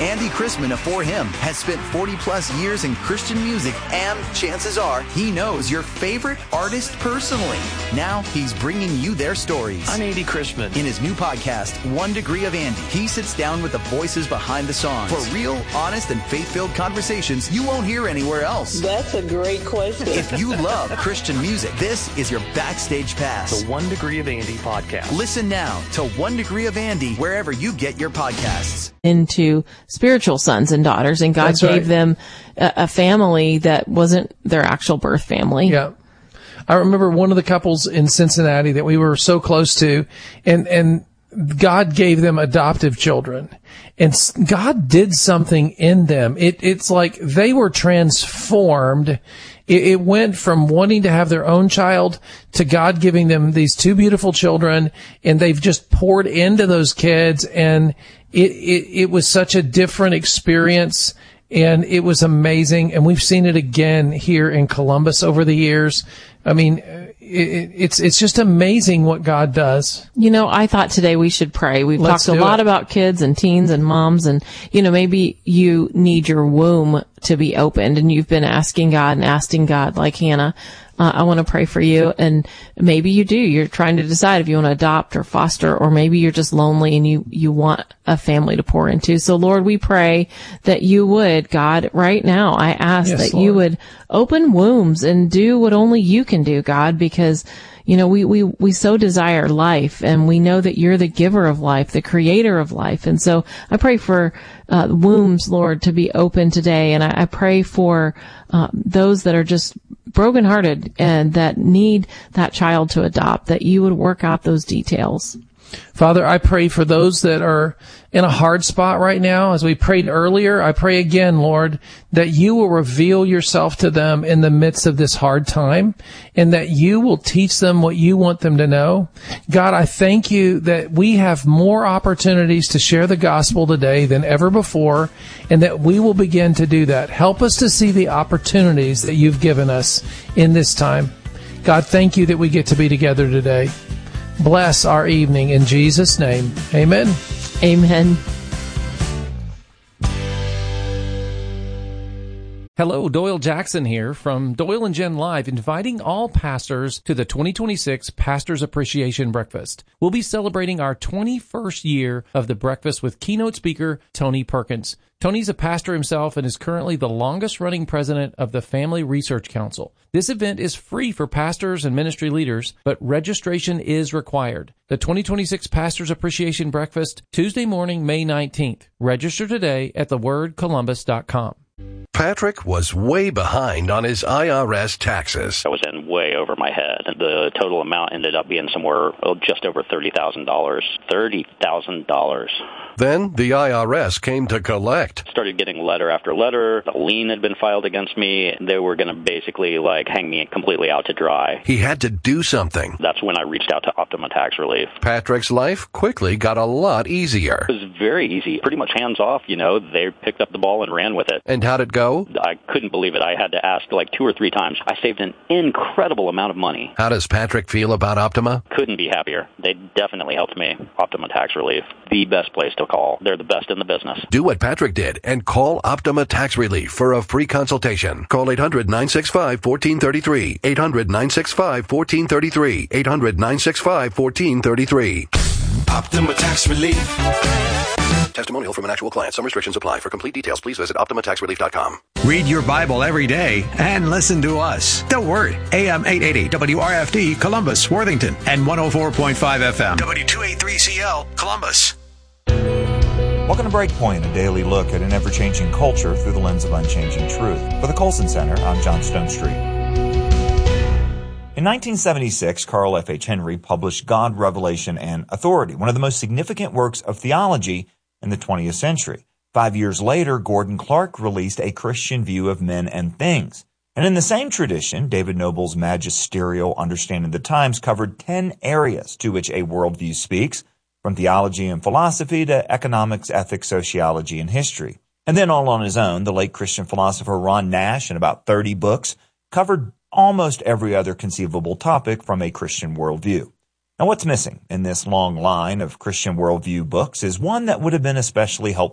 Andy Chrisman of For Him has spent 40-plus years in Christian music, and chances are he knows your favorite artist personally. Now he's bringing you their stories. I'm Andy Chrisman. In his new podcast, 1 Degree of Andy, he sits down with the voices behind the songs for real, honest, and faith-filled conversations you won't hear anywhere else. That's a great question. If you love Christian music, this is your backstage pass. The 1 Degree of Andy podcast. Listen now to 1 Degree of Andy wherever you get your podcasts. Into spiritual sons and daughters, and God gave them a family that wasn't their actual birth family. Yeah. I remember one of the couples in Cincinnati that we were so close to, and God gave them adoptive children, and God did something in them. It's like they were transformed. It went from wanting to have their own child to God giving them these 2 beautiful children, and they've just poured into those kids, and it was such a different experience, and it was amazing. And we've seen it again here in Columbus over the years. I mean, it's just amazing what God does. You know, I thought today we should pray. We've talked a lot about kids and teens and moms, and, you know, maybe you need your womb to be opened, and you've been asking God like Hannah. I want to pray for you. And maybe you do. You're trying to decide if you want to adopt or foster, or maybe you're just lonely and you want a family to pour into. So Lord, we pray that you would, God, right now, I ask that you would open wombs and do what only you can do, God, because, you know, we so desire life, and we know that you're the giver of life, the creator of life. And so I pray for wombs, Lord, to be open today. And I pray for those that are just brokenhearted and that need that child to adopt, that you would work out those details. Father, I pray for those that are in a hard spot right now. As we prayed earlier, I pray again, Lord, that you will reveal yourself to them in the midst of this hard time, and that you will teach them what you want them to know. God, I thank you that we have more opportunities to share the gospel today than ever before, and that we will begin to do that. Help us to see the opportunities that you've given us in this time. God, thank you that we get to be together today. Bless our evening in Jesus' name. Amen. Amen. Hello, Doyle Jackson here from Doyle and Jen Live, inviting all pastors to the 2026 Pastors Appreciation Breakfast. We'll be celebrating our 21st year of the breakfast with keynote speaker Tony Perkins. Tony's a pastor himself and is currently the longest-running president of the Family Research Council. This event is free for pastors and ministry leaders, but registration is required. The 2026 Pastors Appreciation Breakfast, Tuesday morning, May 19th. Register today at thewordcolumbus.com. Patrick was way behind on his IRS taxes. I was in way over my head. The total amount ended up being somewhere just over $30,000. $30,000. Then the IRS came to collect. Started getting letter after letter. A lien had been filed against me. They were going to basically hang me completely out to dry. He had to do something. That's when I reached out to Optima Tax Relief. Patrick's life quickly got a lot easier. It was very easy, pretty much hands off. They picked up the ball and ran with it. And how'd it go? I couldn't believe it. I had to ask 2 or 3 times. I saved an incredible amount of money. How does Patrick feel about Optima? Couldn't be happier. They definitely helped me. Optima Tax Relief, the best place to call. They're the best in the business. Do what Patrick did and call Optima Tax Relief for a free consultation. Call 800-965-1433. 800-965-1433. 800-965-1433. Optima Tax Relief. Testimonial from an actual client. Some restrictions apply. For complete details, please visit OptimaTaxRelief.com. Read your Bible every day and listen to us. The Word, AM 880 WRFD, Columbus, Worthington, and 104.5 FM, W283CL, Columbus. Welcome to Breakpoint, a daily look at an ever-changing culture through the lens of unchanging truth. For the Colson Center, I'm John Stone Street. In 1976, Carl F. H. Henry published God, Revelation, and Authority, one of the most significant works of theology in the 20th century. 5 years later, Gordon Clark released A Christian View of Men and Things. And in the same tradition, David Noble's magisterial Understanding the Times covered 10 areas to which a worldview speaks, from theology and philosophy to economics, ethics, sociology, and history. And then all on his own, the late Christian philosopher Ron Nash, in about 30 books, covered almost every other conceivable topic from a Christian worldview. Now, what's missing in this long line of Christian worldview books is one that would have been especially helpful